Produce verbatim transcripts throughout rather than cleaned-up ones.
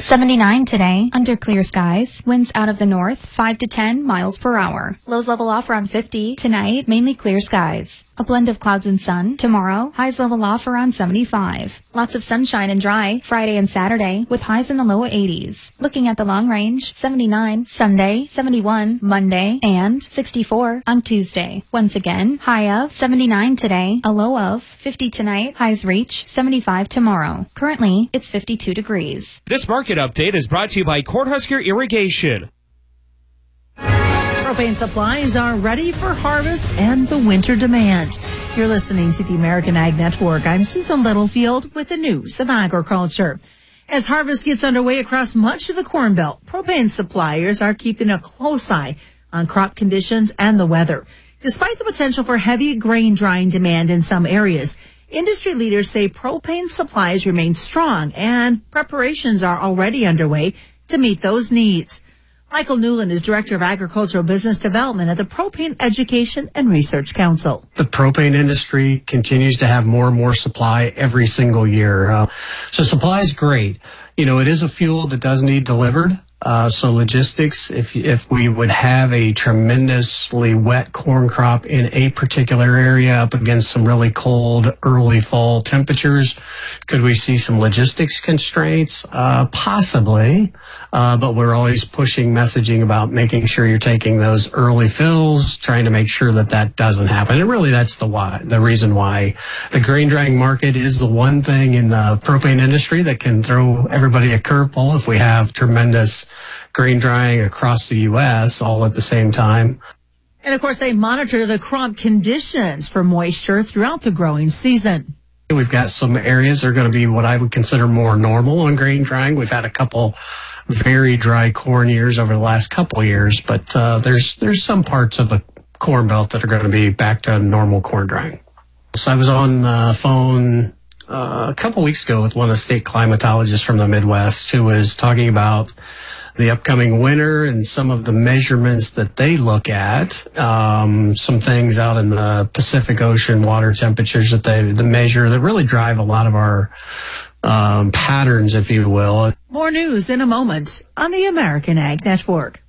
seventy-nine today, under clear skies. Winds out of the north, five to ten miles per hour. Lows level off around fifty. Tonight, mainly clear skies. A blend of clouds and sun. Tomorrow, highs level off around seventy-five. Lots of sunshine and dry Friday and Saturday with highs in the low eighties. Looking at the long range, seventy-nine Sunday, seventy-one Monday, and sixty-four on Tuesday. Once again, high of seventy-nine today, a low of fifty tonight. Highs reach seventy-five tomorrow. Currently, it's fifty-two degrees. This market update is brought to you by Cornhusker Irrigation. Propane supplies are ready for harvest and the winter demand. You're listening to the American Ag Network. I'm Susan Littlefield with the news of agriculture. As harvest gets underway across much of the Corn Belt, propane suppliers are keeping a close eye on crop conditions and the weather. Despite the potential for heavy grain drying demand in some areas, industry leaders say propane supplies remain strong and preparations are already underway to meet those needs. Michael Newland is Director of Agricultural Business Development at the Propane Education and Research Council. The propane industry continues to have more and more supply every single year. Uh, so supply is great. You know, it is a fuel that does need delivered. Uh, so logistics, if if we would have a tremendously wet corn crop in a particular area up against some really cold early fall temperatures, could we see some logistics constraints? Uh, possibly, uh, but we're always pushing messaging about making sure you're taking those early fills, trying to make sure that that doesn't happen. And really, that's the why, the reason why the grain drying market is the one thing in the propane industry that can throw everybody a curveball if we have tremendous grain drying across the U S all at the same time. And of course, they monitor the crop conditions for moisture throughout the growing season. We've got some areas that are going to be what I would consider more normal on grain drying. We've had a couple very dry corn years over the last couple years, but uh, there's there's some parts of the Corn Belt that are going to be back to normal corn drying. So I was on the phone uh, a couple weeks ago with one of the state climatologists from the Midwest who was talking about the upcoming winter and some of the measurements that they look at, um, some things out in the Pacific Ocean water temperatures that they the measure that really drive a lot of our um, patterns, if you will. More news in a moment on the American Ag Network.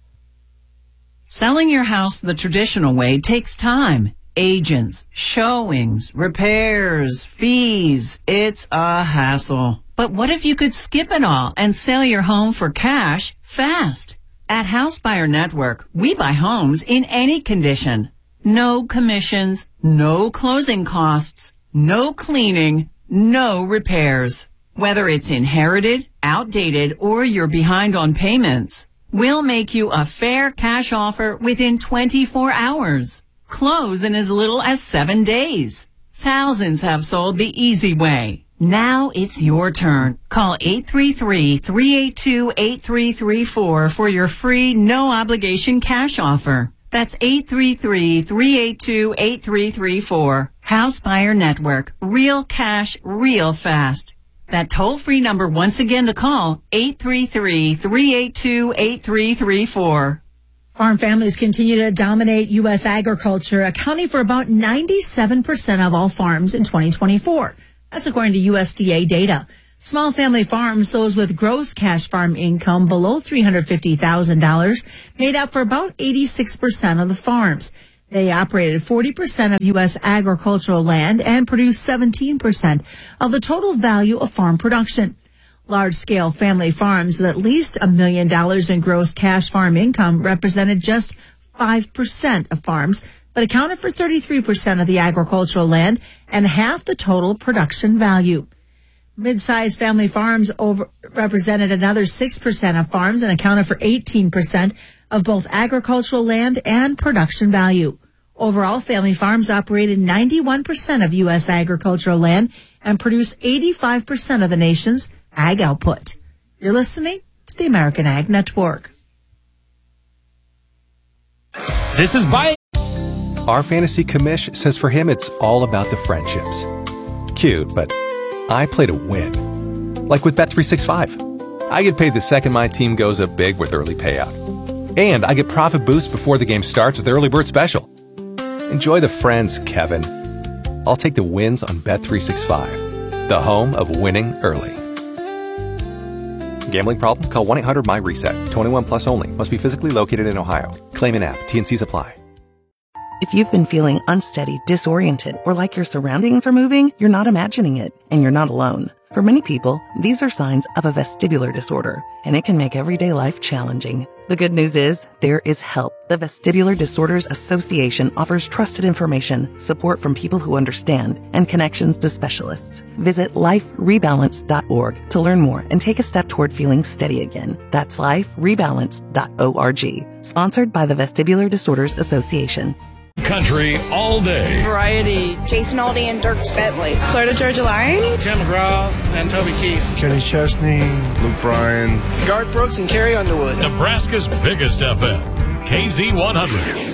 Selling your house the traditional way takes time. Agents, showings, repairs, fees. It's a hassle. But what if you could skip it all and sell your home for cash fast? At House Buyer Network, we buy homes in any condition. No commissions, no closing costs, no cleaning, no repairs. Whether it's inherited, outdated, or you're behind on payments, we'll make you a fair cash offer within twenty-four hours. Close in as little as seven days. Thousands have sold the easy way. Now it's your turn. Call eight three three, three eight two, eight three three four for your free, no-obligation cash offer. That's eight three three, three eight two, eight three three four. House Buyer Network. Real cash, real fast. That toll-free number once again to call, eight three three, three eight two, eight three three four. Farm families continue to dominate U S agriculture, accounting for about ninety-seven percent of all farms in twenty twenty-four. That's according to U S D A data. Small family farms, those with gross cash farm income below three hundred fifty thousand dollars, made up for about eighty-six percent of the farms. They operated forty percent of U S agricultural land and produced seventeen percent of the total value of farm production. Large-scale family farms with at least a million dollars in gross cash farm income represented just five percent of farms, but accounted for thirty-three percent of the agricultural land and half the total production value. Mid-sized family farms over, represented another six percent of farms and accounted for eighteen percent of both agricultural land and production value. Overall, family farms operated ninety-one percent of U S agricultural land and produced eighty-five percent of the nation's ag output. You're listening to the American Ag Network. This is Bike. Our fantasy commish says for him it's all about the friendships. Cute, but I play to win. Like with Bet three sixty-five. I get paid the second my team goes up big with early payout. And I get profit boost before the game starts with Early Bird Special. Enjoy the friends, Kevin. I'll take the wins on Bet three sixty-five, the home of winning early. Gambling problem? Call one eight hundred my reset. twenty-one plus only. Must be physically located in Ohio. Claim in app. T N Cs apply. If you've been feeling unsteady, disoriented, or like your surroundings are moving, you're not imagining it, and you're not alone. For many people, these are signs of a vestibular disorder, and it can make everyday life challenging. The good news is, there is help. The Vestibular Disorders Association offers trusted information, support from people who understand, and connections to specialists. Visit life rebalance dot org to learn more and take a step toward feeling steady again. That's life rebalance dot org. Sponsored by the Vestibular Disorders Association. Country all day. Variety. Jason Aldean and Dierks Bentley. Florida Georgia Line. Tim McGraw and Toby Keith. Kenny Chesney. Luke Bryan. Garth Brooks and Carrie Underwood. Nebraska's biggest F M. K Z one hundred.